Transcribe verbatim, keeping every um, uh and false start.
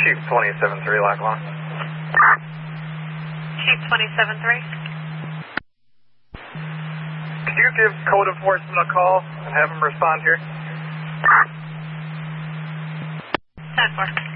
Chief twenty-seven three, Lackawanna. Chief twenty-seven three. Could you give code enforcement a call and have them respond here? ten four.